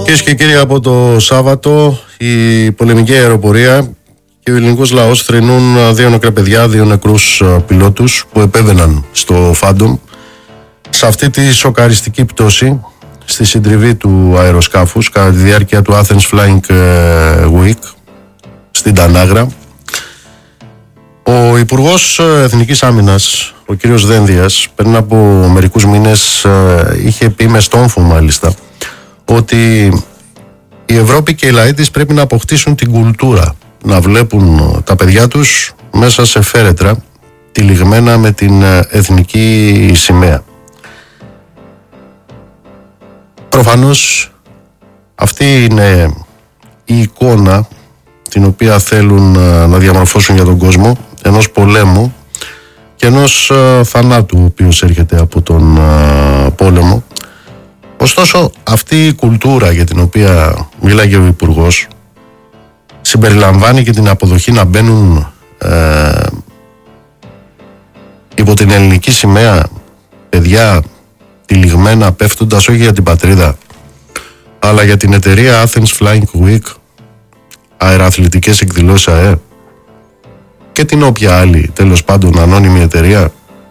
Κυρίες και κύριοι, από το Σάββατο η πολεμική αεροπορία και ο ελληνικός λαός θρηνούν δύο νεκρά παιδιά, δύο νεκρούς πιλότους που επέβαιναν στο Phantom σε αυτή τη σοκαριστική πτώση στη συντριβή του αεροσκάφους κατά τη διάρκεια του Athens Flying Week στην Τανάγρα. Ο Υπουργός Εθνικής Άμυνας, ο κύριος Δένδιας, πριν από μερικούς μήνες είχε πει με στόμφο μάλιστα ότι η Ευρώπη και οι λαοί της πρέπει να αποκτήσουν την κουλτούρα να βλέπουν τα παιδιά τους μέσα σε φέρετρα τυλιγμένα με την εθνική σημαία. Προφανώς αυτή είναι η εικόνα την οποία θέλουν να διαμορφώσουν για τον κόσμο, ενός πολέμου και ενός θανάτου ο οποίος έρχεται από τον πόλεμο. Ωστόσο, αυτή η κουλτούρα για την οποία μίλαγε ο Υπουργός συμπεριλαμβάνει και την αποδοχή να μπαίνουν υπό την ελληνική σημαία παιδιά τυλιγμένα πέφτοντας όχι για την πατρίδα αλλά για την εταιρεία Athens Flying Week, αεραθλητικές εκδηλώσεις ΑΕ και την όποια άλλη τέλος πάντων ανώνυμη εταιρεία.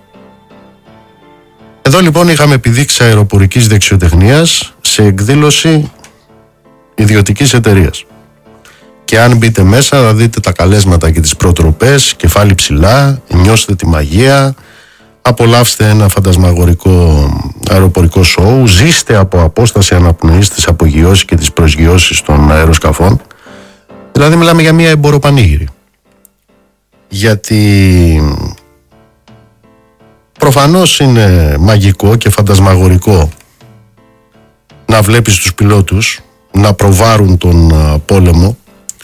Εδώ λοιπόν είχαμε επιδείξει αεροπορικής δεξιοτεχνίας σε εκδήλωση ιδιωτικής εταιρείας. Και αν μπείτε μέσα θα δείτε τα καλέσματα και τις προτροπές, κεφάλι ψηλά, νιώστε τη μαγεία, απολαύστε ένα φαντασμαγορικό αεροπορικό σοου, ζήστε από απόσταση αναπνοής τις απογειώσεις και τις προσγειώσεις των αεροσκαφών. Δηλαδή μιλάμε για μια εμποροπανήγυρη. Γιατί προφανώς είναι μαγικό και φαντασμαγορικό να βλέπεις τους πιλότους να προβάρουν τον πόλεμο,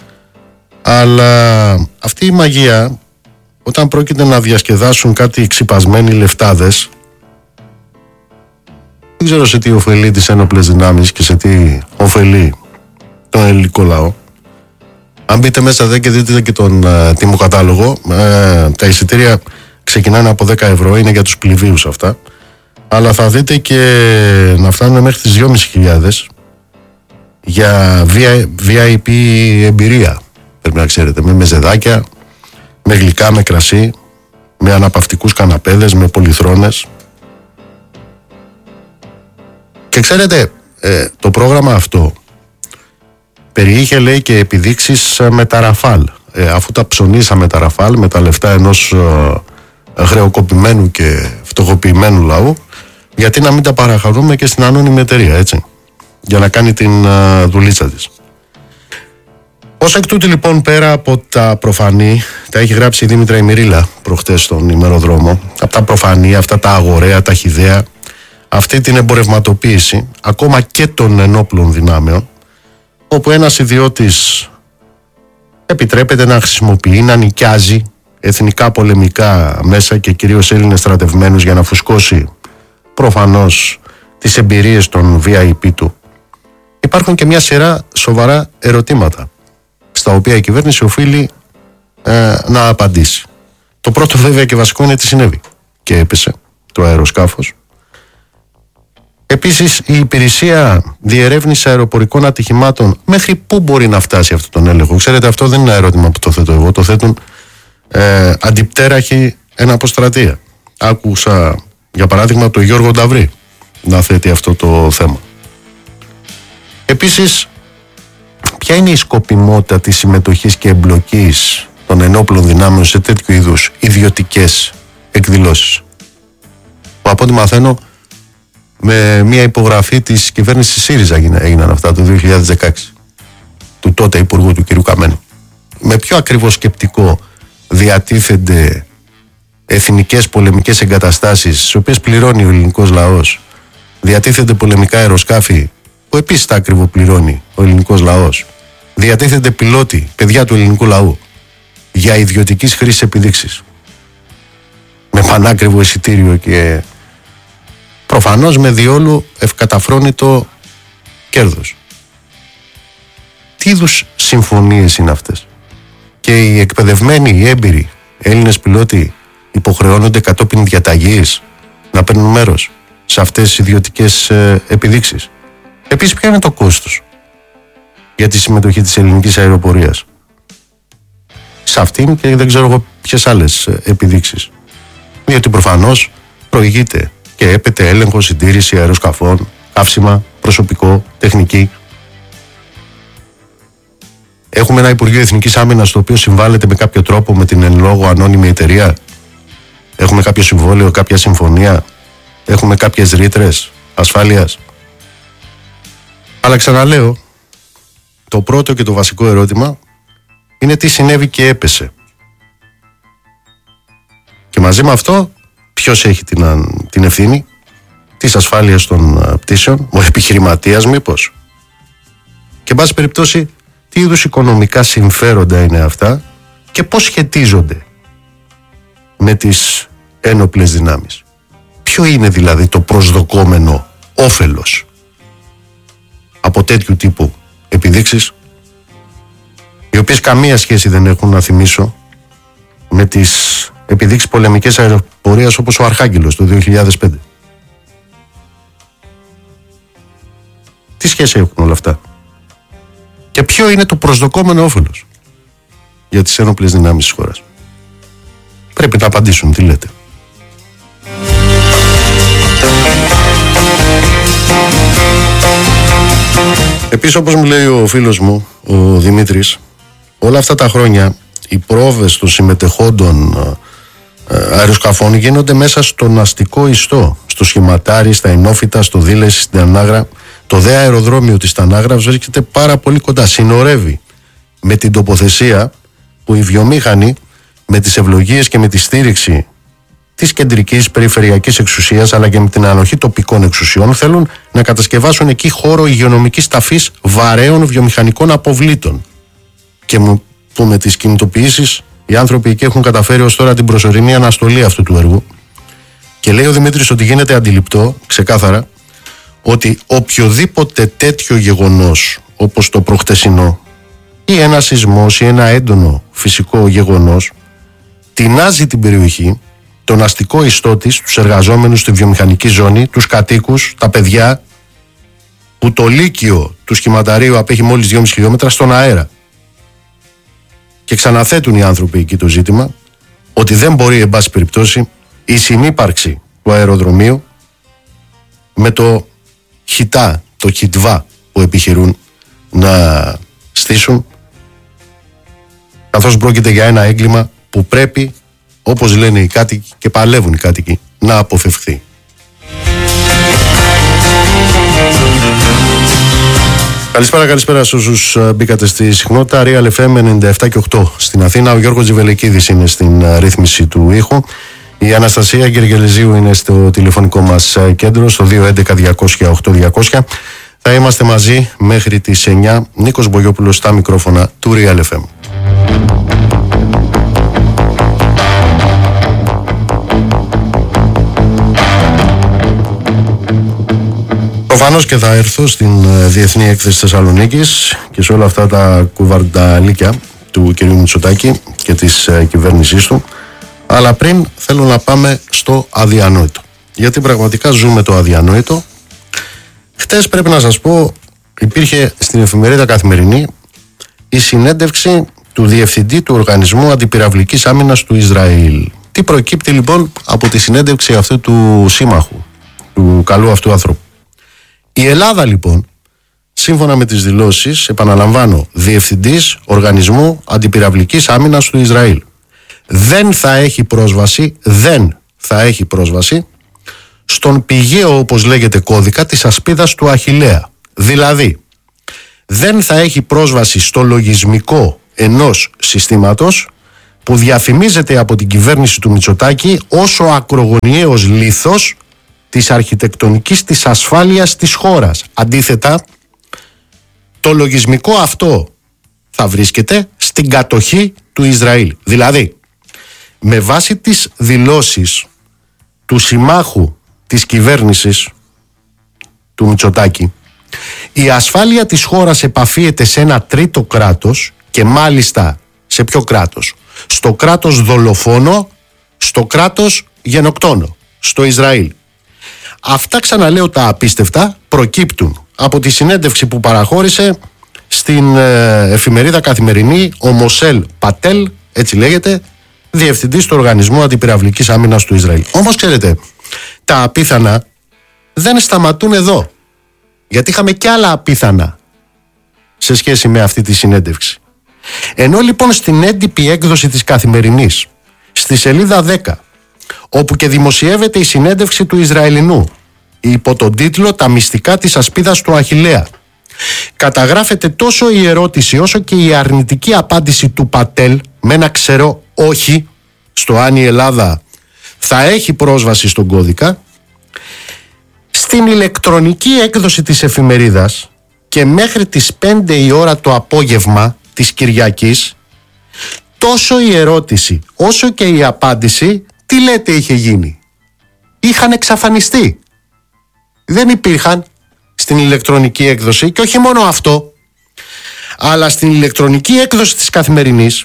αλλά αυτή η μαγεία όταν πρόκειται να διασκεδάσουν κάτι ξυπασμένοι λεφτάδες, δεν ξέρω σε τι ωφελεί τις ένοπλες δυνάμεις και σε τι ωφελεί τον ελληνικό λαό. Αν μπείτε μέσα δε και δείτε και τον τιμοκατάλογο, τα εισιτήρια ξεκινάνε από 10 ευρώ, είναι για τους πληβίους αυτά, αλλά θα δείτε και να φτάνουν μέχρι τις 2.500 για VIP εμπειρία, πρέπει να ξέρετε, με μεζεδάκια, με γλυκά, με κρασί, με αναπαυτικούς καναπέδες, με πολυθρόνες. Και ξέρετε, το πρόγραμμα αυτό περιείχε, λέει, και επιδείξεις με τα Ραφάλ. Αφού τα ψωνίσαμε τα Ραφάλ με τα λεφτά ενός χρεοκοπημένου και φτωχοποιημένου λαού, γιατί να μην τα παραχαρούμε και στην ανώνυμη εταιρεία, έτσι, για να κάνει την δουλίτσα της. Ως εκ τούτου λοιπόν, πέρα από τα προφανή, τα έχει γράψει η Δήμητρα Ημιρίλα προχτές στον ημεροδρόμο, από τα προφανή, αυτά τα αγοραία, τα χυδαία, αυτή την εμπορευματοποίηση ακόμα και των ενόπλων δυνάμεων, όπου ένας ιδιώτης επιτρέπεται να χρησιμοποιεί, να νοικιάζει εθνικά πολεμικά μέσα και κυρίως Έλληνες στρατευμένους για να φουσκώσει προφανώς τις εμπειρίες των VIP του. Υπάρχουν και μια σειρά σοβαρά ερωτήματα στα οποία η κυβέρνηση οφείλει να απαντήσει. Το πρώτο βέβαια και βασικό είναι τι συνέβη και έπεσε το αεροσκάφος. Επίσης, η υπηρεσία διερεύνηση αεροπορικών ατυχημάτων μέχρι πού μπορεί να φτάσει αυτόν τον έλεγχο? Ξέρετε, αυτό δεν είναι ένα ερώτημα που το θέτω εγώ, το θέτουν αντιπτέραχοι εν αποστρατεία. Άκουσα για παράδειγμα τον Γιώργο Νταβρή να θέτει αυτό το θέμα. Επίσης, ποια είναι η σκοπιμότητα της συμμετοχής και εμπλοκής των ενόπλων δυνάμεων σε τέτοιου είδους ιδιωτικές εκδηλώσεις, που από ό,τι μαθαίνω με μια υπογραφή της κυβέρνησης ΣΥΡΙΖΑ έγιναν αυτά το 2016 του τότε Υπουργού του κ. Καμένου? Με ποιο ακριβώς σκεπτικό διατίθενται εθνικές πολεμικές εγκαταστάσεις στις οποίες πληρώνει ο ελληνικός λαός, διατίθενται πολεμικά αεροσκάφη που επίσης τα ακριβοπληρώνει ο ελληνικός λαός, διατίθενται πιλότοι, παιδιά του ελληνικού λαού, για ιδιωτικής χρήσης επιδείξεις με πανάκριβο εισιτήριο και προφανώς με διόλου ευκαταφρόνητο κέρδος? Τι είδους συμφωνίες είναι αυτές? Και οι εκπαιδευμένοι, οι έμπειροι Έλληνες πιλότοι υποχρεώνονται κατόπιν διαταγής να παίρνουν μέρος σε αυτές τις ιδιωτικές επιδείξεις? Επίσης, ποιο είναι το κόστος για τη συμμετοχή της ελληνικής αεροπορίας σε αυτήν και δεν ξέρω εγώ ποιες άλλες επιδείξεις. Διότι προφανώς προηγείται και έπεται έλεγχο, συντήρηση αεροσκαφών, καύσιμα, προσωπικό, τεχνική. Έχουμε ένα Υπουργείο Εθνικής Άμυνας το οποίο συμβάλλεται με κάποιο τρόπο με την εν λόγω ανώνυμη εταιρεία. Έχουμε κάποιο συμβόλαιο, κάποια συμφωνία. Έχουμε κάποιες ρήτρες ασφάλειας. Αλλά ξαναλέω, το πρώτο και το βασικό ερώτημα είναι τι συνέβη και έπεσε. Και μαζί με αυτό, ποιος έχει την ευθύνη της ασφάλειας των πτήσεων, ο επιχειρηματίας μήπως? Και εν πάση περιπτώσει, τι είδους οικονομικά συμφέροντα είναι αυτά και πώς σχετίζονται με τις ένοπλες δυνάμεις. Ποιο είναι δηλαδή το προσδοκόμενο όφελος από τέτοιου τύπου επιδείξεις, οι οποίες καμία σχέση δεν έχουν, να θυμίσω, με τις επιδείξεις πολεμικής αεροπορίας όπως ο Αρχάγγελος το 2005. Τι σχέση έχουν όλα αυτά? Και ποιο είναι το προσδοκόμενο όφελος για τις ένοπλες δυνάμεις της χώρας? Πρέπει να απαντήσουν, τι λέτε. Επίσης, όπως μου λέει ο φίλος μου, ο Δημήτρης, όλα αυτά τα χρόνια οι πρόβες των συμμετεχόντων αεροσκαφών γίνονται μέσα στον αστικό ιστό, στο Σχηματάρι, στα Ενόφυτα, στο Δήλεση, στην Τανάγρα. Το δε αεροδρόμιο της Τανάγρας βρίσκεται πάρα πολύ κοντά, συνορεύει με την τοποθεσία που οι βιομήχανοι με τις ευλογίες και με τη στήριξη της κεντρικής περιφερειακής εξουσίας αλλά και με την ανοχή τοπικών εξουσιών θέλουν να κατασκευάσουν εκεί χώρο υγειονομικής ταφής βαρέων βιομηχανικών αποβλήτων. Και που με τις κινητοποιήσεις οι άνθρωποι εκεί έχουν καταφέρει ως τώρα την προσωρινή αναστολή αυτού του έργου. Και λέει ο Δημήτρης ότι γίνεται αντιληπτό ξεκάθαρα ότι οποιοδήποτε τέτοιο γεγονός όπως το προχτεσινό ή ένα σεισμός ή ένα έντονο φυσικό γεγονός τεινάζει την περιοχή, τον αστικό ιστό της, τους εργαζόμενους στη βιομηχανική ζώνη, τους κατοίκους, τα παιδιά, που το λύκειο του Σχηματαρίου απέχει μόλις 2,5 χιλιόμετρα στον αέρα. Και ξαναθέτουν οι άνθρωποι εκεί το ζήτημα ότι δεν μπορεί, εν πάση περιπτώσει, η συνύπαρξη του αεροδρομίου με το χιτά, το χιτβά που επιχειρούν να στήσουν, καθώς πρόκειται για ένα έγκλημα που πρέπει, όπως λένε οι κάτοικοι και παλεύουν οι κάτοικοι, να αποφευχθεί. Καλησπέρα σε όσους μπήκατε στη συχνότητα. Real FM 97 και 8 στην Αθήνα. Ο Γιώργος Τζιβελεκίδης είναι στην ρύθμιση του ήχου. Η Αναστασία Γεργελεζίου είναι στο τηλεφωνικό μας κέντρο, στο 211-200-8200. Θα είμαστε μαζί μέχρι τις 9. Νίκος Μπογιόπουλος στα μικρόφωνα του Real FM. Προφανώς και θα έρθω στην Διεθνή Έκθεση Θεσσαλονίκης και σε όλα αυτά τα κουβαρνταλίκια του κ. Μητσοτάκη και της κυβέρνησής του. Αλλά πριν θέλω να πάμε στο αδιανόητο. Γιατί πραγματικά ζούμε το αδιανόητο. Χτες πρέπει να σας πω υπήρχε στην εφημερίδα Καθημερινή η συνέντευξη του Διευθυντή του Οργανισμού Αντιπυραυλικής Άμυνας του Ισραήλ. Τι προκύπτει λοιπόν από τη συνέντευξη αυτού του σύμμαχου, του καλού αυτού άνθρωπου? Η Ελλάδα λοιπόν, σύμφωνα με τις δηλώσεις, επαναλαμβάνω, Διευθυντής Οργανισμού Αντιπυραυλικής Άμυνας του Ισραήλ, δεν θα έχει πρόσβαση στον πηγαίο, όπως λέγεται, κώδικα της ασπίδας του Αχιλλέα. Δηλαδή, δεν θα έχει πρόσβαση στο λογισμικό ενός συστήματος που διαφημίζεται από την κυβέρνηση του Μητσοτάκη ως ο ακρογωνιαίος λίθος της αρχιτεκτονικής της ασφάλειας της χώρας. Αντίθετα, το λογισμικό αυτό θα βρίσκεται στην κατοχή του Ισραήλ. Δηλαδή, με βάση τις δηλώσεις του συμμάχου της κυβέρνησης του Μητσοτάκη, η ασφάλεια της χώρας επαφίεται σε ένα τρίτο κράτος και μάλιστα σε ποιο κράτος? Στο κράτος δολοφόνο, στο κράτος γενοκτόνο, στο Ισραήλ. Αυτά, ξαναλέω, τα απίστευτα προκύπτουν από τη συνέντευξη που παραχώρησε στην εφημερίδα Καθημερινή ο Μοσέλ Πατέλ, έτσι λέγεται, διευθυντής του Οργανισμού Αντιπυραυλικής Άμυνας του Ισραήλ. Όμως ξέρετε, τα απίθανα δεν σταματούν εδώ, γιατί είχαμε και άλλα απίθανα σε σχέση με αυτή τη συνέντευξη. Ενώ λοιπόν στην έντυπη έκδοση της Καθημερινής, στη σελίδα 10, όπου και δημοσιεύεται η συνέντευξη του Ισραηλινού υπό τον τίτλο «Τα μυστικά της ασπίδας του Αχιλλέα», καταγράφεται τόσο η ερώτηση όσο και η αρνητική απάντηση του Πατέλ με ένα ξερό όχι στο αν η Ελλάδα θα έχει πρόσβαση στον κώδικα. Στην ηλεκτρονική έκδοση της εφημερίδας και μέχρι τις 5 η ώρα το απόγευμα της Κυριακής, τόσο η ερώτηση όσο και η απάντηση, τι λέτε, είχε γίνει? Είχαν εξαφανιστεί. Δεν υπήρχαν στην ηλεκτρονική έκδοση, και όχι μόνο αυτό, αλλά στην ηλεκτρονική έκδοση της Καθημερινής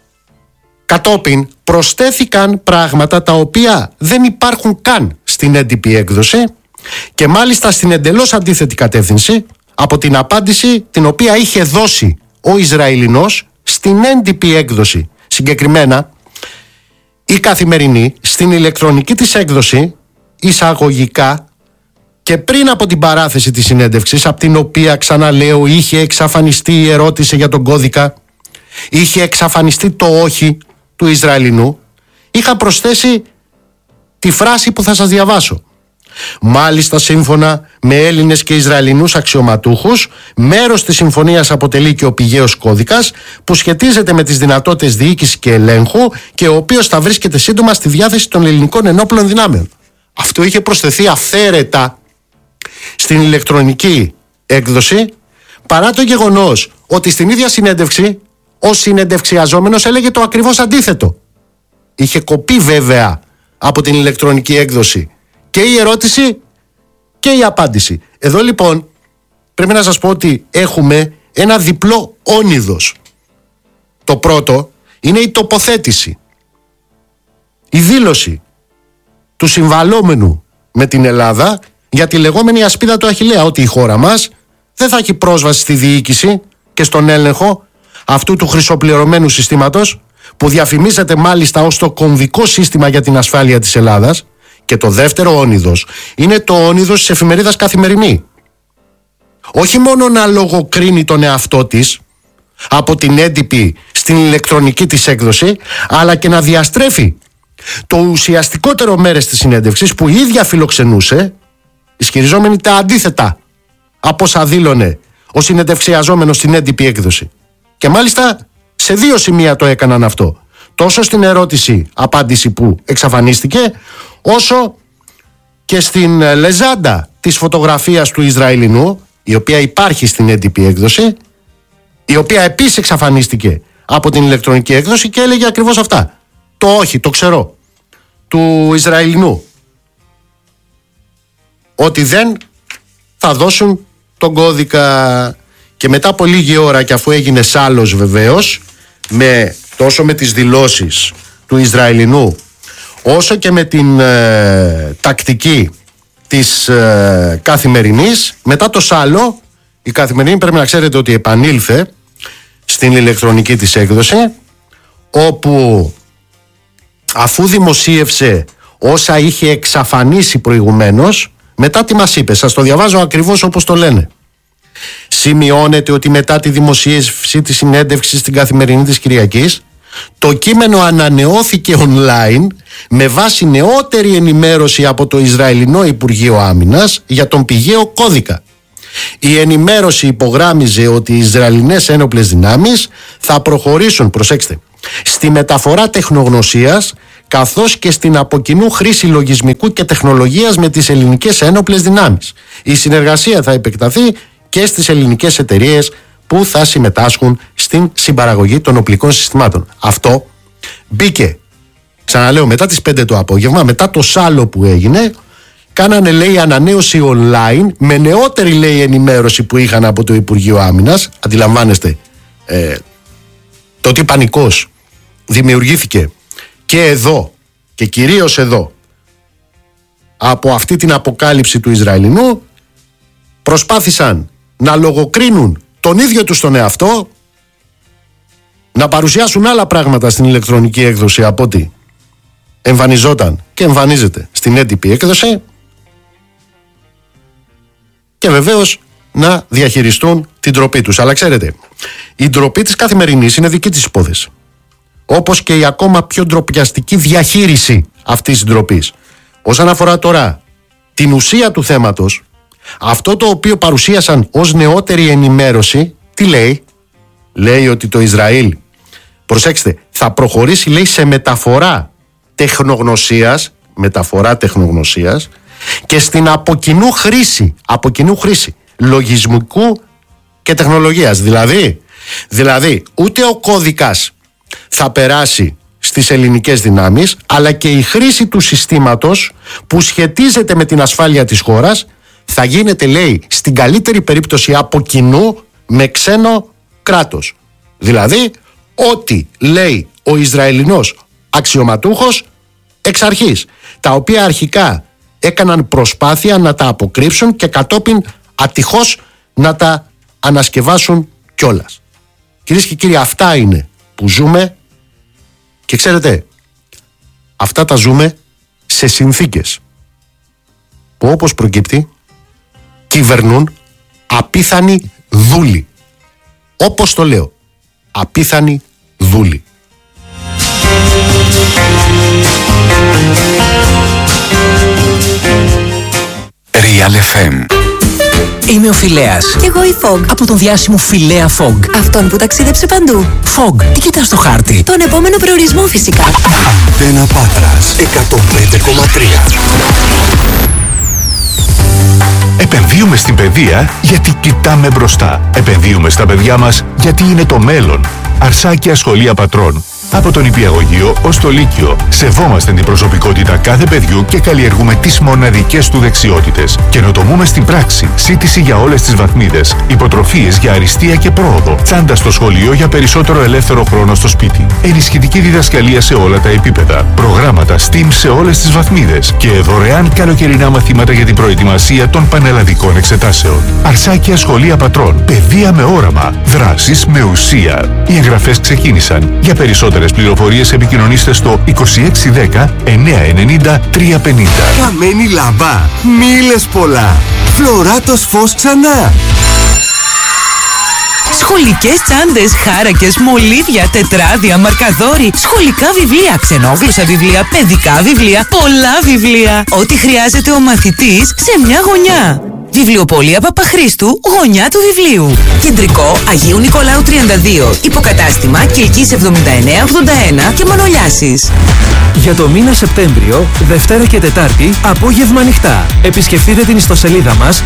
κατόπιν προσθέθηκαν πράγματα τα οποία δεν υπάρχουν καν στην έντυπη έκδοση, και μάλιστα στην εντελώς αντίθετη κατεύθυνση από την απάντηση την οποία είχε δώσει ο Ισραηλινός στην έντυπη έκδοση. Συγκεκριμένα, η Καθημερινή στην ηλεκτρονική της έκδοση εισαγωγικά και πριν από την παράθεση της συνέντευξης, από την οποία, ξαναλέω, είχε εξαφανιστεί η ερώτηση για τον κώδικα, είχε εξαφανιστεί το όχι του Ισραηλινού, είχα προσθέσει τη φράση που θα σας διαβάσω. Μάλιστα, σύμφωνα με Έλληνες και Ισραηλινούς αξιωματούχους, μέρος της συμφωνίας αποτελεί και ο πηγαίος κώδικας που σχετίζεται με τις δυνατότητες διοίκησης και ελέγχου και ο οποίος θα βρίσκεται σύντομα στη διάθεση των ελληνικών ενόπλων δυνάμεων. Αυτό είχε προσθεθεί αυθαίρετα στην ηλεκτρονική έκδοση, παρά το γεγονός ότι στην ίδια συνέντευξη ο συνεντευξιαζόμενος έλεγε το ακριβώς αντίθετο. Είχε κοπεί βέβαια από την ηλεκτρονική έκδοση και η ερώτηση και η απάντηση. Εδώ λοιπόν πρέπει να σας πω ότι έχουμε ένα διπλό όνειδος. Το πρώτο είναι η τοποθέτηση, η δήλωση του συμβαλόμενου με την Ελλάδα για τη λεγόμενη ασπίδα του Αχιλλέα, ότι η χώρα μας δεν θα έχει πρόσβαση στη διοίκηση και στον έλεγχο αυτού του χρυσοπληρωμένου συστήματος, που διαφημίζεται μάλιστα ως το κομβικό σύστημα για την ασφάλεια της Ελλάδας. Και το δεύτερο όνειδος είναι το όνειδος της εφημερίδας Καθημερινή. Όχι μόνο να λογοκρίνει τον εαυτό της από την έντυπη στην ηλεκτρονική της έκδοση, αλλά και να διαστρέφει το ουσιαστικότερο μέρος της συνέντευξης που η ίδια φιλοξενούσε, ισχυριζόμενη τα αντίθετα από όσα δήλωνε ο συνεντευξιαζόμενος στην έντυπη έκδοση. Και μάλιστα σε δύο σημεία το έκαναν αυτό. Τόσο στην ερώτηση-απάντηση που εξαφανίστηκε, όσο και στην λεζάντα της φωτογραφίας του Ισραηλινού, η οποία υπάρχει στην έντυπη έκδοση, η οποία επίσης εξαφανίστηκε από την ηλεκτρονική έκδοση και έλεγε ακριβώς αυτά. Το όχι, το ξερό του Ισραηλινού, ότι δεν θα δώσουν τον κώδικα. Και μετά από λίγη ώρα, και αφού έγινε σάλος βεβαίως, τόσο με τις δηλώσεις του Ισραηλινού όσο και με την τακτική της Καθημερινής, μετά το σάλο η Καθημερινή, πρέπει να ξέρετε ότι επανήλθε στην ηλεκτρονική της έκδοση, όπου αφού δημοσίευσε όσα είχε εξαφανίσει προηγουμένως, μετά τι μας είπε? Σας το διαβάζω ακριβώς όπως το λένε. Σημειώνεται ότι μετά τη δημοσίευση της συνέντευξης στην Καθημερινή της Κυριακής, το κείμενο ανανεώθηκε online με βάση νεότερη ενημέρωση από το Ισραηλινό Υπουργείο Άμυνας για τον πηγαίο κώδικα. Η ενημέρωση υπογράμμιζε ότι οι Ισραηλινές ένοπλες δυνάμεις θα προχωρήσουν, προσέξτε, στη μεταφορά τεχνογνωσίας καθώς και στην από κοινού χρήση λογισμικού και τεχνολογίας με τις ελληνικές ένοπλες δυνάμεις. Η συνεργασία θα επεκταθεί και στις ελληνικές εταιρείες που θα συμμετάσχουν στην συμπαραγωγή των οπλικών συστημάτων. Αυτό μπήκε, ξαναλέω, μετά τις 5 το απόγευμα, μετά το σάλο που έγινε. Κάνανε, λέει, ανανέωση online με νεότερη, λέει, ενημέρωση που είχαν από το Υπουργείο Άμυνας. Αντιλαμβάνεστε το τι πανικός δημιουργήθηκε και εδώ και κυρίως εδώ από αυτή την αποκάλυψη του Ισραηλινού. Προσπάθησαν να λογοκρίνουν τον ίδιο τους τον εαυτό, να παρουσιάσουν άλλα πράγματα στην ηλεκτρονική έκδοση από ό,τι εμφανιζόταν και εμφανίζεται στην έντυπη έκδοση, και βεβαίως να διαχειριστούν την ντροπή τους. Αλλά ξέρετε, η ντροπή της καθημερινής είναι δική της υπόθεση. Όπως και η ακόμα πιο ντροπιαστική διαχείριση αυτής της ντροπής. Όσον αφορά τώρα την ουσία του θέματος, αυτό το οποίο παρουσίασαν ως νεότερη ενημέρωση, τι λέει? Λέει ότι το Ισραήλ, προσέξτε, θα προχωρήσει, λέει, σε μεταφορά τεχνογνωσίας και στην από κοινού χρήση λογισμικού και τεχνολογίας. Δηλαδή ούτε ο κώδικας θα περάσει στις ελληνικές δυνάμεις, αλλά και η χρήση του συστήματος που σχετίζεται με την ασφάλεια της χώρας θα γίνεται, λέει, στην καλύτερη περίπτωση από κοινού με ξένο κράτος. Δηλαδή ότι, λέει, ο Ισραηλινός αξιωματούχος εξ αρχής, τα οποία αρχικά έκαναν προσπάθεια να τα αποκρύψουν και κατόπιν ατυχώς να τα ανασκευάσουν κιόλας. Κυρίες και κύριοι, αυτά είναι που ζούμε, και ξέρετε, αυτά τα ζούμε σε συνθήκες που, όπως προκύπτει, κυβερνούν απίθανοι δούλοι. Όπως το λέω, απίθανοι δούλοι. Real FM. Είμαι ο Φιλέας. Κι εγώ η Fog. Από τον διάσημο Φιλέα Fog. Αυτόν που ταξίδεψε παντού. Fog, τι κοιτάς στο χάρτη? Τον επόμενο προορισμό φυσικά. Αντένα Πάτρας 105,3. Επενδύουμε στην παιδεία γιατί κοιτάμε μπροστά. Επενδύουμε στα παιδιά μας γιατί είναι το μέλλον. Αρσάκια Σχολεία Πατρών. Από τον Υπηαγωγείο ως το Λύκειο. Σεβόμαστε την προσωπικότητα κάθε παιδιού και καλλιεργούμε τις μοναδικές του δεξιότητες. Καινοτομούμε στην πράξη. Σύντηση για όλες τις βαθμίδες. Υποτροφίες για αριστεία και πρόοδο. Τσάντα στο σχολείο για περισσότερο ελεύθερο χρόνο στο σπίτι. Ενισχυτική διδασκαλία σε όλα τα επίπεδα. Προγράμματα STEAM σε όλες τις βαθμίδες. Και δωρεάν καλοκαιρινά μαθήματα για την προετοιμασία των πανελλαδικών εξετάσεων. Αρσάκια Σχολεία Πατρών. Παιδεία με όραμα. Δράσεις με ουσία. Οι εγγραφές ξεκίνησαν. Για περισσότερες πληροφορίες επικοινωνήστε στο 2610 990 350. Καμένη λάμπα, μίλες πολλά. Φλωράτος φως ξανά. Σχολικές τσάντες, χάρακες, μολύβια, τετράδια, μαρκαδόροι, σχολικά βιβλία, ξενόγλωσσα βιβλία, παιδικά βιβλία, πολλά βιβλία. Ό,τι χρειάζεται ο μαθητής σε μια γωνιά. Βιβλιοπωλεία Παπαχρήστου, γωνιά του βιβλίου. Κεντρικό Αγίου Νικολάου 32. Υποκατάστημα Κιλκής 7981 και Μανολιάσης. Για το μήνα Σεπτέμβριο, Δευτέρα και Τετάρτη, απόγευμα ανοιχτά. Επισκεφτείτε την ιστοσελίδα μας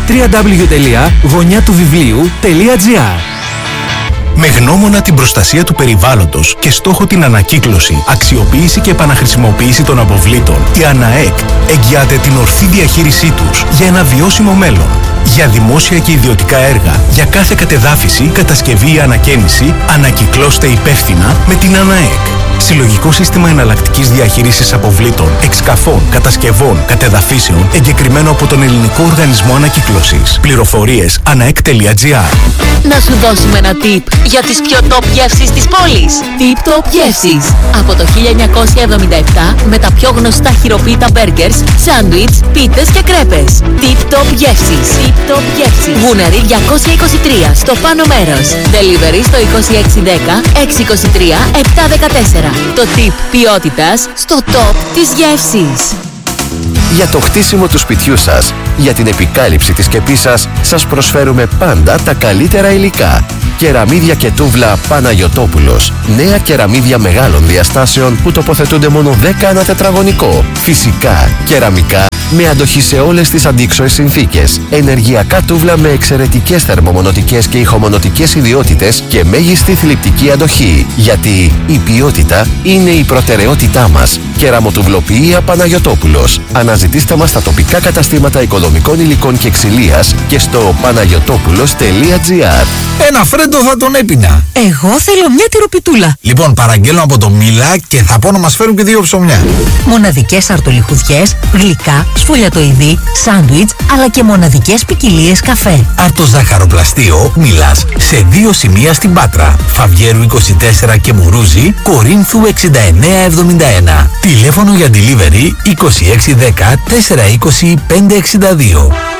www.γωνιάτουβιβλίου.gr. Με γνώμονα την προστασία του περιβάλλοντος και στόχο την ανακύκλωση, αξιοποίηση και επαναχρησιμοποίηση των αποβλήτων, η ΑΝΑΕΚ εγγυάται την ορθή διαχείρισή τους για ένα βιώσιμο μέλλον. Για δημόσια και ιδιωτικά έργα, για κάθε κατεδάφιση, κατασκευή ή ανακαίνιση, ανακυκλώστε υπεύθυνα με την ΑΝΑΕΚ. Συλλογικό σύστημα εναλλακτικής διαχείρισης αποβλήτων, εξκαφών, κατασκευών, κατεδαφίσεων, εγκεκριμένο από τον Ελληνικό Οργανισμό Ανακύκλωσης. Πληροφορίες anaek.gr. Να σου δώσουμε ένα tip για τις πιο top γεύσεις της πόλης. Tip Top Γεύσεις. Από το 1977 με τα πιο γνωστά χειροποίητα μπέργκερς, σάντουιτς, πίτες και κρέπες. Tip Top Γεύσεις. Tip Top Γεύσεις. Γούναρη 223 στο πάνω μέρος. Delivery στο 2610 623 714. Το tip ποιότητας στο top της γεύσης. Για το χτίσιμο του σπιτιού σας, για την επικάλυψη της σκεπής σας, σας προσφέρουμε πάντα τα καλύτερα υλικά. Κεραμίδια και τούβλα Παναγιωτόπουλος. Νέα κεραμίδια μεγάλων διαστάσεων που τοποθετούνται μόνο 10 ανά τετραγωνικό. Φυσικά, κεραμικά με αντοχή σε όλες τις αντίξωες συνθήκες. Ενεργειακά τούβλα με εξαιρετικές θερμομονωτικές και ηχομονωτικές ιδιότητες και μέγιστη θλιπτική αντοχή. Γιατί η ποιότητα είναι η προτεραιότητά μας Κεραμοτουβλοποιία Παναγιωτόπουλος. Αναζητήστε μας στα τοπικά καταστήματα οικοδομικών υλικών και ξυλίας και στο panagiotopulos.gr. Ένα φρέντο θα τον έπινα. Εγώ θέλω μια τυροπιτούλα. Λοιπόν, παραγγέλνω από το Μίλα και θα πω να μας φέρουν και 2 ψωμιά. Μοναδικές αρτολιχουδιές, γλυκά, σφολιατοειδή, σάντουιτς, αλλά και μοναδικές ποικιλίες καφέ. Αρτοζαχαροπλαστείο Μίλας σε 2 σημεία στην Πάτρα. Φαβιέρου 24 και Μουρούζη, Κορίνθου 6971. Τηλέφωνο για delivery 2610 420 562.